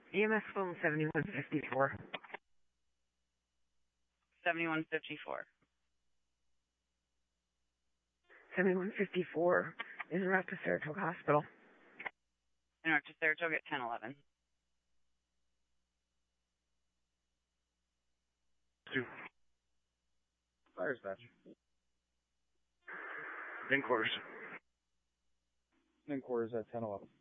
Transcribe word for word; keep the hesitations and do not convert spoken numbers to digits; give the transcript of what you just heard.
E M S phone seventy-one fifty-four. seventy-one fifty-four. seventy-one fifty-four is en route to Saratoga Hospital. En route to Saratoga at ten eleven. Two. Fire dispatch. In quarters. In quarters at ten eleven.